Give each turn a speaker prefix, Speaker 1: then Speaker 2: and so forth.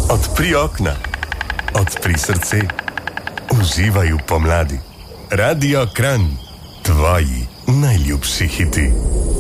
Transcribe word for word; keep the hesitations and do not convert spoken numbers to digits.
Speaker 1: Odpri okna, odpri srce, uživaj v pomladi. Radio Kranj, tvoji najljubši hiti.